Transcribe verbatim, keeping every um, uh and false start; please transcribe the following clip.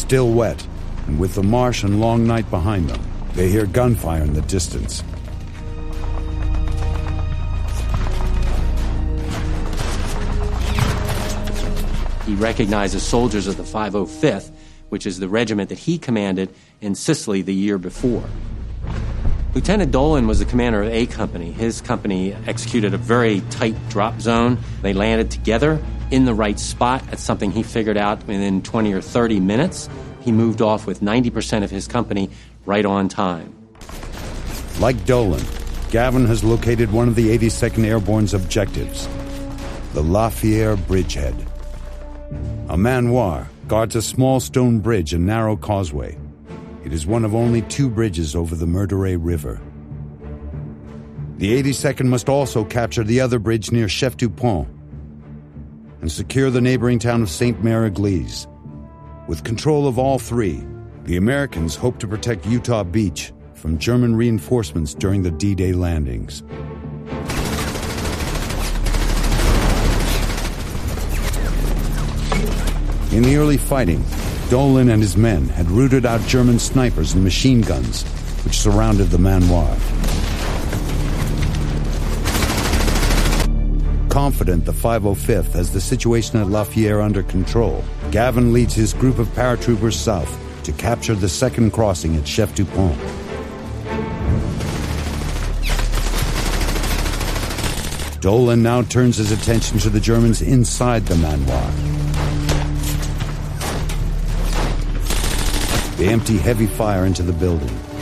still wet, and with the marsh and long night behind them, they hear gunfire in the distance. He recognizes soldiers of the five oh fifth, which is the regiment that he commanded in Sicily the year before. Lieutenant Dolan was the commander of A Company. His company executed a very tight drop zone. They landed together in the right spot. That's something he figured out within twenty or thirty minutes. He moved off with ninety percent of his company right on time. Like Dolan, Gavin has located one of the eighty-second Airborne's objectives, the La Fière bridgehead. A manoir guards a small stone bridge and narrow causeway. It is one of only two bridges over the Meurthe River. The eighty-second must also capture the other bridge near Chef du Pont and secure the neighboring town of Saint-Mère-Église. With control of all three, the Americans hope to protect Utah Beach from German reinforcements during the D-Day landings. In the early fighting, Dolan and his men had rooted out German snipers and machine guns, which surrounded the manoir. Confident the five oh fifth has the situation at La Fière under control, Gavin leads his group of paratroopers south to capture the second crossing at Chef du Pont. Dolan now turns his attention to the Germans inside the manoir. They empty heavy fire into the building.